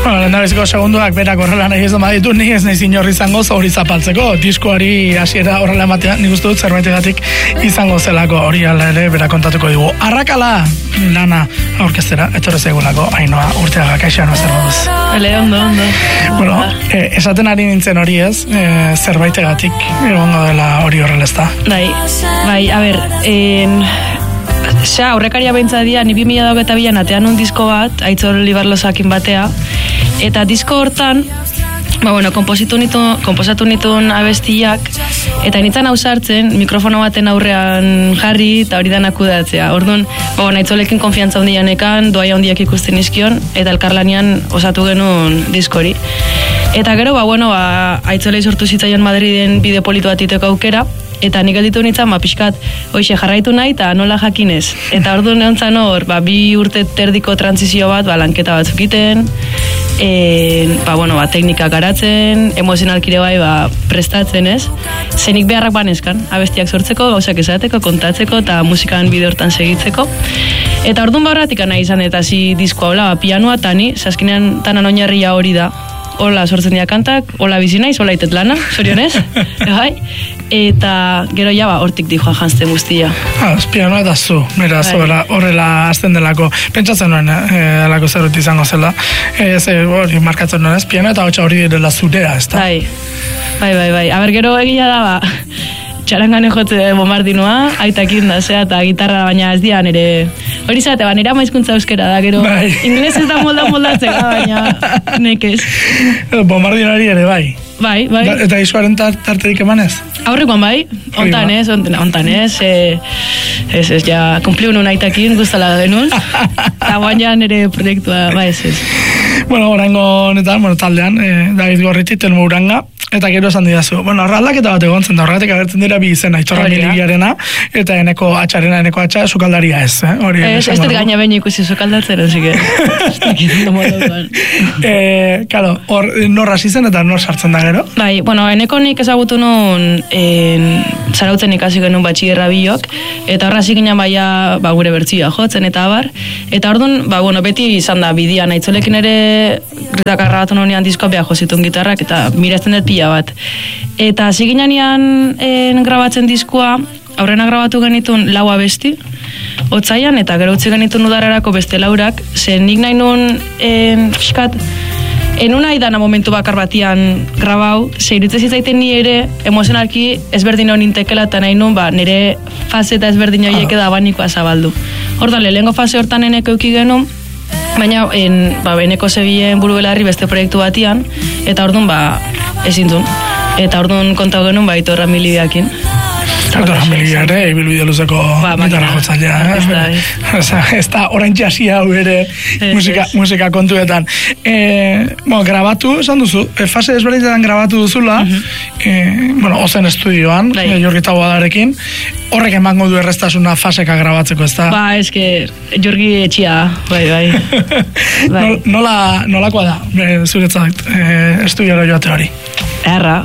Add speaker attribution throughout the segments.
Speaker 1: Bueno, lehendabiziko segunduak berak horrela nahi ez da baditu, ni ez nahi inorri izango hori zapaltzeko, diskoari hasiera horrela ematea, nik uste dut zerbaitegatik izango zelako, hori ala ere berak kontatuko digu. Arrakala lana aurkeztera, etorri zaigulako, Ainhoa Urteaga, kaixo no zer moduz.
Speaker 2: Ondo.
Speaker 1: Bueno, esaten ari nintzen hori ez, zerbaitegatik egongo dela hori horrela ez da.
Speaker 2: Bai, a ber, aurrekaria behintzadia, ni 2022an atean un disko bat, Aitzol Libarlozakin batea, eta disko hortan, konposatu nituen abestiak, eta nintzen hau sartzen, mikrofono baten aurrean jarri, eta hori danak kudeatzea. Orduan, Aitzolekin konfiantza hondianekan, doaia hondiak ikusten izkion, eta elkarlanean osatu genuen diskori. Eta gero, Aitzolei sortu zitzaion Madriden bideo politu bat iteko aukera, eta nik gelditu nintzen, pixkat, hoxe jarraitu nahi, eta nola jakinez. Eta orduan neontzan hor, 2 urte terdiko transizio bat, lanketa batzuk iten, teknika garatzen, emozionalkire bai, prestatzen ez. Zenik beharrak banezkan, abestiak sortzeko, gauzak esateko, kontatzeko, eta musikan bide hortan segitzeko. Eta orduan horretik nahi izan, eta diskoa, pianoa tani, saskinean tanan oinarria hori da. Hola sortzen dira kantak, hola bizi naiz, hola itet lana, sorionez, bai? Eta gero hortik dijoa jantzten guztia.
Speaker 1: Pianoa eta zu, beraz, horrela azten delako. Pentsatzen nuen, alako zerut izango zela. Hori markatzen nuen ez, pianoa eta hotxa hori direla zurea, ez da?
Speaker 2: Bai. Aber gero egia da, txarangan jotze bombardinoa, aitakin da, eta gitarra baina ez dian ere... Hori zate, nire amaizkuntza euskera da, gero inglés ez da moldatzeka, baina nekez.
Speaker 1: Bombardinari ere, bai.
Speaker 2: Bai.
Speaker 1: Eta izuaren tarterik emanez?
Speaker 2: Aurrekoan bai, ontan ez, ja, kumpliu nun aitakin, guztala denun, eta baina nire proiektua, ez.
Speaker 1: Bueno, orango honetan, taldean, David Gorriti, Telmo Uranga, eta gero esan didazu. Aldaketa bat egontzen da, horregatik agertzen dira bi izena, Aitorra Miligiarena, eta eneko atxa, sukaldaria ez,
Speaker 2: Ez dut gaina behin ikusi sukaldatzen, hasi que...
Speaker 1: Claro, hor nor hasi zen eta nor sartzen da gero?
Speaker 2: Bai, eneko nik ezagutu nun Zarautzen ikasi genuen batxillerra biok, eta horra hasi ginen baia gure bertsioa jotzen eta abar, eta orduan, beti izan da bidian, Aitzolekin ere gritakarra bat honean diskoa beha jozitun gitarrak, eta mirazten dut pila bat. Eta hasi ginen grabatzen diskoa, aurrena grabatu genitun 4 abesti, otzaian, eta gero utzi genitun udararako beste 4, zen nik nahi nun fiskat, enuna idana momentu bakar batian grabau, zeiritze zitzaiten ni ere emozionalki ezberdin hon intekela eta nahi nun, nire fase eta ezberdin horiek eda abanikoa zabaldu. Hortan, lehengo fase hortan eneko euki genuen, baina eneko zebien buru belarri beste proiektu batian, eta orduan ezin duen. Eta orduan kontau genuen Aitorra Miligiakin.
Speaker 1: Aitorra Miligia ere, ibilbide luzeko gitarra jotzailea. Ez da orain txasia hau ere musika kontuetan. Grabatu, esan duzu, fase ezberdintetan grabatu duzula, ozen estudioan, Jorgi Taboadarekin, horrek emango du erreztasuna faseka grabatzeko, ez da?
Speaker 2: Eske, Jorgi etxia, bai.
Speaker 1: Nolakoa da, zuretzat, estudiora joate hori?
Speaker 2: Erra,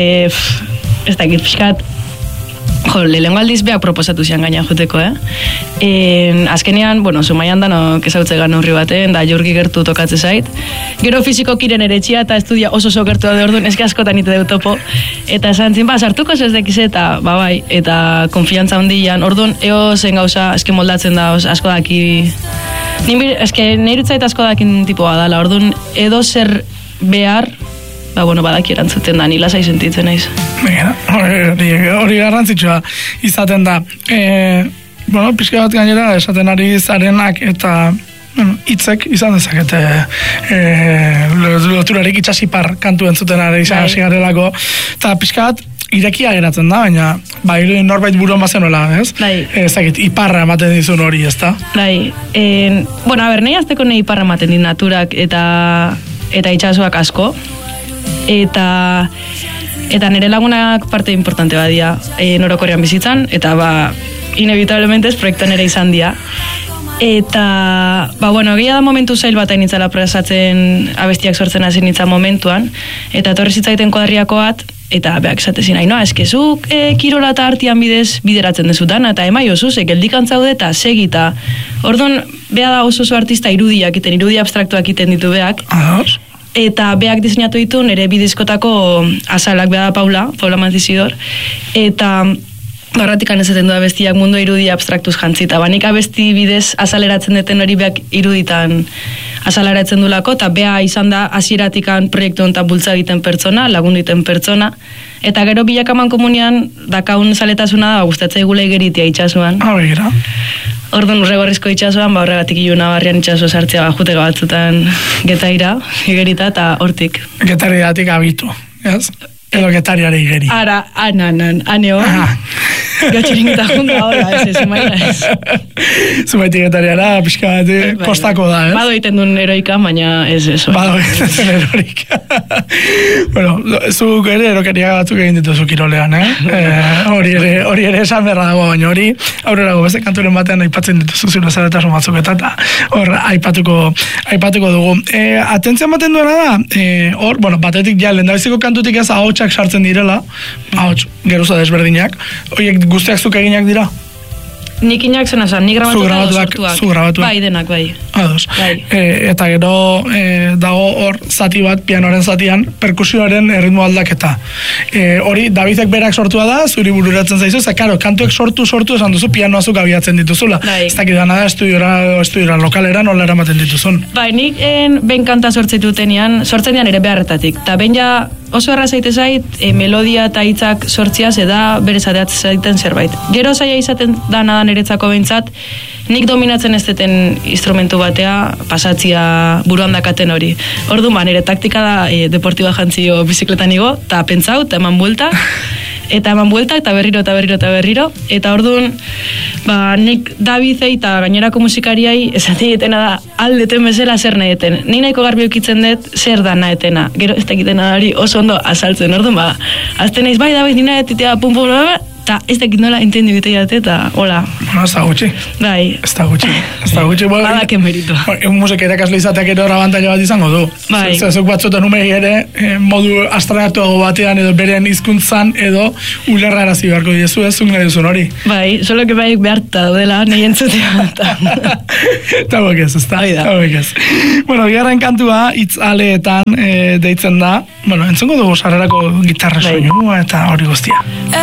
Speaker 2: ez da, pixkat, lehenko aldiz beak proposatu zian gaina joteko, azkenean, Zumaian danok ezautze gan horri baten, da Jorgi gertu tokatze zait. Gero fiziko kiren ere etxia eta estudia oso gertu da orduan, eske askotan ite dut topo. Eta esan zin, sartuko ez dekiz eta, bai, eta konfiantza hondian, orduan, eo zen gauza, eske moldatzen da, asko daki... Eske nehirutzait asko dakin tipoa dala, orduan, edo zer behar, badaki erantzuten da, nila zai sentitzen naiz. Hori garrantzitsua izaten da. Pixka bat gainera esaten ari zarenak eta hitzek izan dezakete loturarik itxasipar kantu entzuten ari izan hasi garelako. Eta pixka bat irekia geratzen da, baina norbait buruan bazenola, ez? Ezakit, iparra ematen dizun hori, ez da? Nahi azteko nahi iparra ematen dit naturak eta itxasuak asko. Eta nire lagunak parte importante badia norokorean bizitzan, eta inevitablemente ez proiektuan ere izan dia. Eta, egia da momentu zail bat hainitzala presatzen abestiak sortzen hasi nintzen momentuan, eta etorri zitzaiten kuadriako bat, eta beak esatezin, eskezuk kirola eta artian bideratzen dezutan, eta emai oso, geldikan zaude eta segita. Orduan, beha da oso artista irudia abstraktuak iten ditu beak. eta beak diseinatu ditu nire bidiskotako azalak beha da Paula Mantisidor, eta barratikan ezaten du abestiak mundu irudi abstraktuz jantzita. Nik abesti bidez azaleratzen deten hori beak iruditan azaleratzen dulako, eta bea izan da hasieratikan proiektu honetan bultza egiten pertsona, lagundu egiten pertsona, eta gero bilakaman komunian dakaun zaletasuna da gustatzea gula igeritia itxasuan.
Speaker 1: Begira.
Speaker 2: Orduan urregorrizko itxasuan, horregatik iluna barrian itxaso sartzea jutega batzutan getaira, igerita, eta hortik.
Speaker 1: Getariatik abitu, ez? Edo getariare igeri.
Speaker 2: Ara, aneo. Gatxiringita junta hora, zumaila ez.
Speaker 1: Zumaitik getariara, pixka bat, kostako da, ez?
Speaker 2: Bado egiten duen eroika, baina ez eso.
Speaker 1: Bado egiten duen eroika. Bueno, zuk ere erokeria batzuk egin dituzu kirolean, hori ere esan berra dago, baina hori aurrerago beste kanturen batean aipatzen dituzu zure zaretasun batzuk eta hor aipatuko dugu. Atentzia baten duena da, hor, bueno, batetik ja, lendabiziko kantutik ez ahotsak sartzen direla, ahots geruza desberdinak, horiek guztiak zuk eginak dira?
Speaker 2: Nik inak zen esan, nik grabatuak.
Speaker 1: Zu grabatuak.
Speaker 2: Bai, denak, bai.
Speaker 1: Ados.
Speaker 2: Bai.
Speaker 1: Eta gero dago hor zati bat, pianoaren zatian, perkusioaren erritmo aldaketa. Hori, Davidek berak sortua da, zuri bururatzen zaizu, ze, karo, kantuek sortu esan duzu, pianoazuk abiatzen dituzula.
Speaker 2: Bai.
Speaker 1: Ez dakit dana da, estudiora lokalera nola eramaten dituzun.
Speaker 2: Bai, nik ben kanta sortzen dian ere beharretatik. Ta ben ja oso erra zaite zait, melodia eta hitzak sortziaz eda berez zaiten zerbait. Gero zaila izaten dana da niretzako behintzat, nik dominatzen ez deten instrumentu batea, pasatzia buruan dakaten hori. Ordu, nire taktika da deportiba jantzio bizikletan igo, eta pentsau, eta eman buelta, eta berriro, eta orduan, nik Davidei eta gainerako musikariai esaten egitena da, aldeten bezala zer nahi eten. Ni nahiko garbi eukitzen dut zer da nahi etena. Gero ez dakitena hori oso ondo azaltzen, orduan, azten naiz, bai David, nina etitea, pum, eta ez dakit nola entendi biteiat, eta hola.
Speaker 1: Bueno, ez da gutxi.
Speaker 2: Bai.
Speaker 1: Ez da gutxi.
Speaker 2: Badak emeritu.
Speaker 1: Musik erakasle izateak ero abantaila bat izango du.
Speaker 2: Bai.
Speaker 1: Zezuk batzuetan umei ere, modu abstraktuago batean edo beren hizkuntzan edo ulerra arazi beharko diezu, ez zuk nahi duzun hori.
Speaker 2: Bai, solo que bai beharta daudela, nahi entzutea.
Speaker 1: Eta hauek ez, ez da? Hauek ez. Bueno, bigarren kantua, hitzaleetan deitzen da, bueno, entzungo dugu sarrerako gitarra soinua eta hori guztia.